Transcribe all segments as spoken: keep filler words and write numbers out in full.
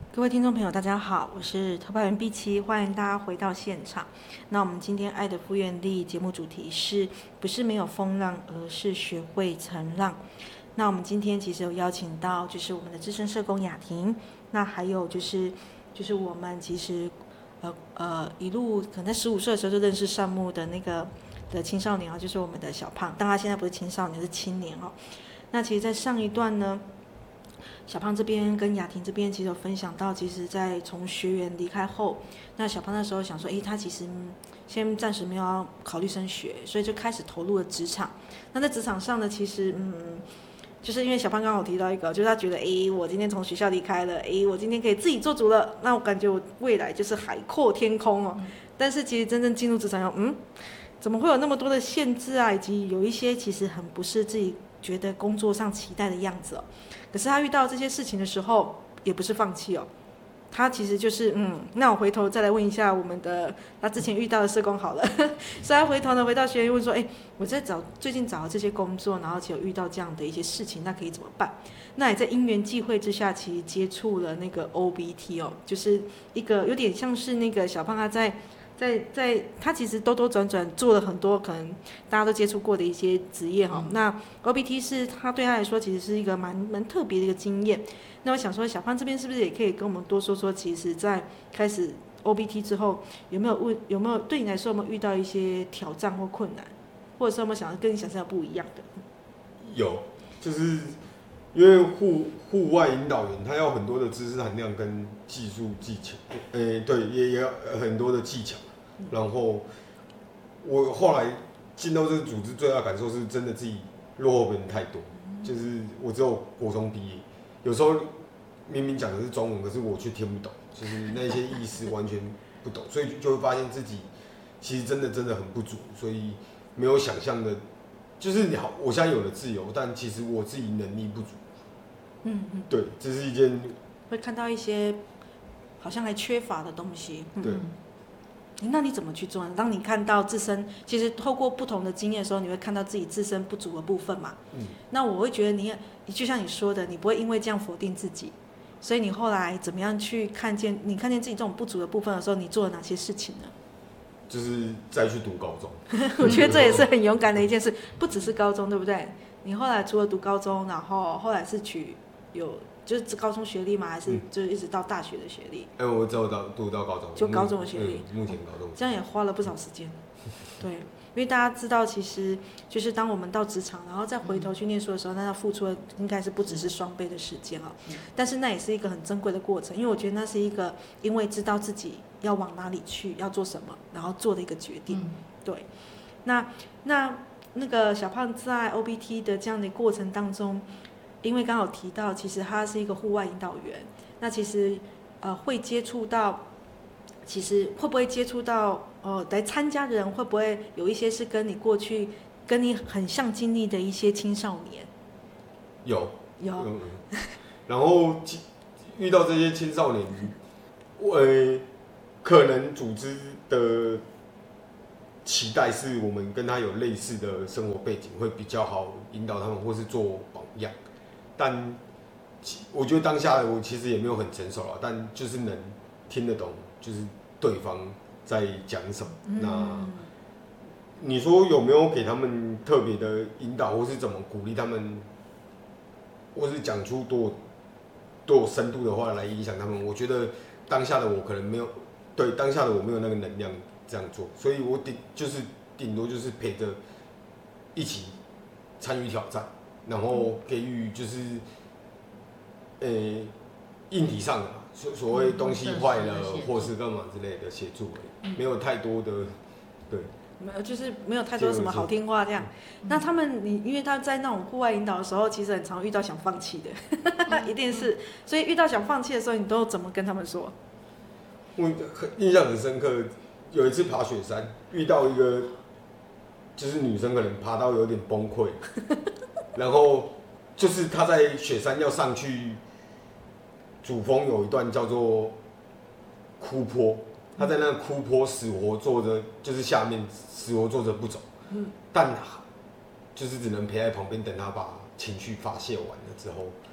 各位听众朋友，大家好，我是特派员碧琪，欢迎大家回到现场。那我们今天《爱的复原力》节目主题是不是没有风浪，而是学会乘浪。那我们今天其实有邀请到就是我们的资深社工雅婷，那还有就是就是我们其实呃呃一路可能在十五岁的时候就认识善牧的那个的青少年啊，就是我们的小胖，但他现在不是青少年，是青年哦。那其实，在上一段呢。小胖这边跟雅婷这边其实有分享到，其实在从学员离开后，那小胖那时候想说，诶，他其实先暂时没有要考虑升学，所以就开始投入了职场。那在职场上呢，其实嗯，就是因为小胖刚好提到一个，就是他觉得，诶，我今天从学校离开了，诶，我今天可以自己做主了，那我感觉我未来就是海阔天空哦。但是其实真正进入职场后，嗯，怎么会有那么多的限制啊？以及有一些其实很不是自己觉得工作上期待的样子哦。可是他遇到这些事情的时候，也不是放弃哦，他其实就是嗯，那我回头再来问一下我们的他之前遇到的社工好了，所以他回头呢回到学院问说，哎，我在找最近找的这些工作，然后有遇到这样的一些事情，那可以怎么办？那也在因缘际会之下，其实接触了那个 O B T 哦，就是一个有点像是那个小胖他在。在在，他其实兜兜转转做了很多可能大家都接触过的一些职业哈、嗯。那 O B T 是他对他来说其实是一个蛮蛮特别的一个经验。那我想说，小胖这边是不是也可以跟我们多说说，其实在开始 O B T 之后，有没有问有没有对你来说有没有遇到一些挑战或困难，或者是有没有想要跟你想象的不一样的？ 有，就是因为户户外引导员，他要很多的知识含量跟技术技巧，诶，对，也也要很多的技巧。然后我后来进到这个组织，最大的感受是真的自己落后别人太多。就是我只有国中毕业，有时候明明讲的是中文，可是我却听不懂，就是那些意思完全不懂，所以就会发现自己其实真的真的很不足，所以没有想象的，就是你好，我现在有了自由，但其实我自己能力不足。 嗯嗯， 对，这是一件会看到一些好像还缺乏的东西。嗯、 对。 那你怎么去做呢？当你看到自身，其实透过不同的经验的时候，你会看到自己自身不足的部分嘛？嗯。那我会觉得你，你就像你说的，你不会因为这样否定自己，所以你后来怎么样去看见，你看见自己这种不足的部分的时候，你做了哪些事情呢？ 就是再去读高中。 我觉得这也是很勇敢的一件事，不只是高中，对不对？你后来除了读高中，然后后来是取有。就是高中学历吗？还是就一直到大学的学历？ 哎、嗯，我只有到读到高中， 就高中的学历。 嗯、目前高中， 这样也花了不少时间。对，因为大家知道，其实就是当我们到职场，然后再回头去念书的时候，那要付出的应该是不只是双倍的时间啊。但是那也是一个很珍贵的过程，因为我觉得那是一个因为知道自己要往哪里去，要做什么，然后做的一个决定。嗯、对，那那那个小胖在 O B T 的这样的过程当中。因为刚好提到，其实他是一个户外引导员，那其实呃会接触到，其实会不会接触到呃来参加的人会不会有一些是跟你过去跟你很像经历的一些青少年？ 有有， 嗯、然后遇到这些青少年，呃，可能组织的期待是我们跟他有类似的生活背景，会比较好引导他们，或是做榜样。但我觉得当下我其实也没有很成熟了，但就是能听得懂，就是对方在讲什么。嗯、那你说有没有给他们特别的引导，或是怎么鼓励他们，或是讲出多多有深度的话来影响他们？我觉得当下的我可能没有，对当下的我没有那个能量这样做，所以我顶就是顶多就是陪着一起参与挑战。然后给予就是，呃、欸，硬体上的所所谓东西坏了或是干嘛之类的协助，没有太多的，对， 没有就是没有太多什么好听话这样。那他们你因为他在那种户外引导的时候，其实很常遇到想放弃的，一定是。所以遇到想放弃的时候，你都怎么跟他们说？ 我印象很深刻，有一次爬雪山，遇到一个就是女生可能爬到有点崩溃。然后就是他在雪山要上去，主峰有一段叫做枯坡，他在那个枯坡死活坐着，就是下面死活坐着不走，嗯、但就是只能陪在旁边等他把情绪发泄完了之后，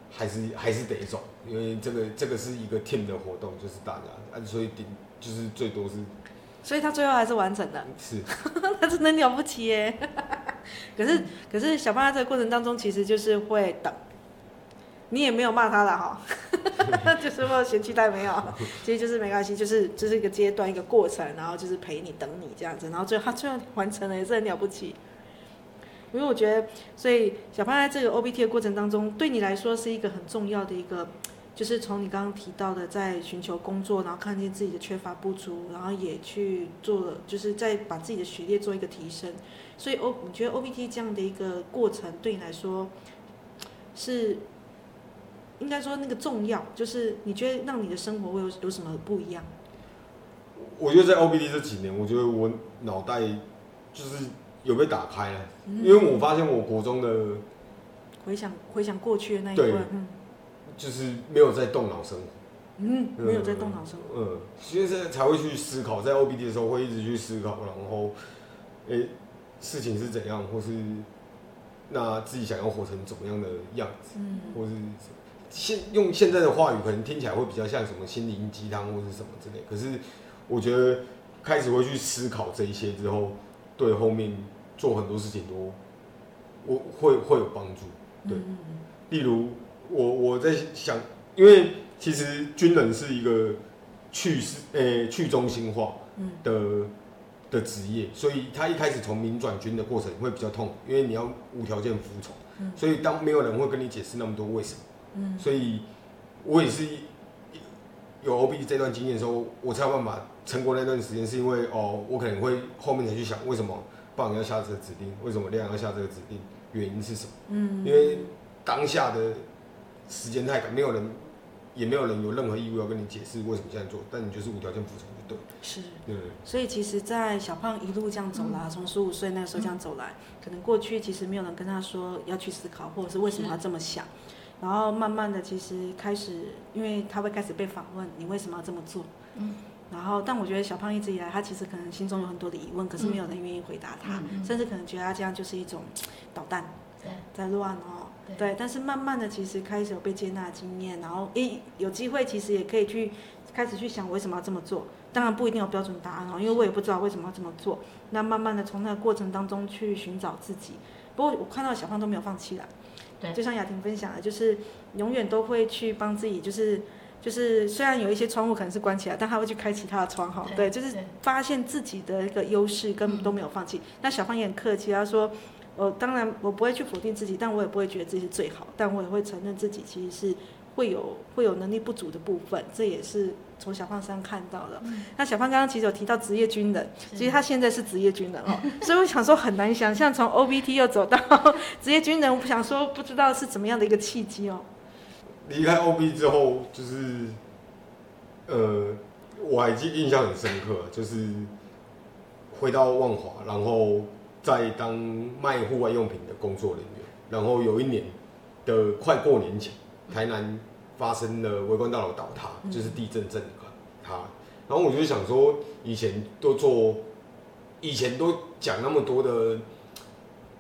还是还是得走，因为这个这个是一个 team 的活动，就是大家啊，所以顶就是最多是， 所以他最后还是完成的， 是， 他真的了不起耶。可是可是小胖在这个过程当中，其实就是会等，你也没有骂他了哈，就是说嫌弃他没有，其实就是没关系，就是这、就是一个阶段一个过程，然后就是陪你等你这样子，然后最后他最后完成了，也是很了不起。因为我觉得，所以小胖在这个 O B T 的过程当中，对你来说是一个很重要的一个，就是从你刚刚提到的，在寻求工作，然后看见自己的缺乏不足，然后也去做了，就是在把自己的学历做一个提升。所以 O， 你觉得 O B T 这样的一个过程对你来说是，应该说那个重要，就是你觉得让你的生活会有有什么不一样？ 我觉得在 O B T 这几年，我觉得我脑袋就是有被打开了，嗯、因为我发现我国中的回想回想过去的那一段，嗯， 就是没有在动脑生活， 嗯，没有在动脑生活， 嗯，所以现在才会去思考，在 O B T 的时候会一直去思考，然后，诶、欸，事情是怎样，或是那自己想要活成怎么样的样子，嗯，或是现用现在的话语，可能听起来会比较像什么心灵鸡汤或是什么之类，可是我觉得开始会去思考这一些之后，对后面做很多事情都我会会有帮助。对，嗯、例如我我在想，因为其实军人是一个去诶、欸、去中心化的、嗯、的职业，所以他一开始从民转军的过程会比较痛苦，因为你要无条件服从，嗯、所以当没有人会跟你解释那么多为什么，嗯、所以我也是有 O B 这段经验的时候，我才有办法撑过那段时间，是因为哦，我可能会后面才去想为什么棒要下这个指令，为什么亮要下这个指令，原因是什么？嗯，因为当下的时间太赶，没有人，也没有人有任何义务要跟你解释为什么这样做，但你就是无条件服从就对。 是，对。所以其实，在小胖一路这样走来，从十五岁那个时候这样走来，可能过去其实没有人跟他说要去思考，或者是为什么要这么想。然后慢慢的，其实开始，因为他会开始被访问，你为什么要这么做？嗯。然后，但我觉得小胖一直以来，他其实可能心中有很多的疑问，可是没有人愿意回答他，嗯、甚至可能觉得他这样就是一种捣蛋，在乱哦。对。但是慢慢的，其实开始有被接纳的经验，然后诶，有机会其实也可以去开始去想为什么要这么做。当然不一定有标准答案哦，因为我也不知道为什么要这么做。那慢慢的从那个过程当中去寻找自己。不过我看到小胖都没有放弃啦。对，就像雅婷分享的，就是永远都会去帮自己，就是就是虽然有一些窗户可能是关起来，但他会去开其他的窗哈。对，就是发现自己的一个优势，根本都没有放弃。那小胖也很客气，他说，呃，当然我不会去否定自己，但我也不会觉得自己是最好，但我也会承认自己其实是会有会有能力不足的部分，这也是从小胖身上看到的。嗯、那小胖刚刚其实有提到职业军人，其实他现在是职业军人哦，所以我想说很难想象从 O B T 又走到职业军人，我想说不知道是怎么样的一个契机哦。 离开 O B 之后，就是呃，我还记印象很深刻，就是回到万华，然后再当卖户外用品的工作人员，然后有一年的快过年前，台南发生了微观大楼倒塌，就是地震震塌，然后我就想说，以前都做，以前都讲那么多的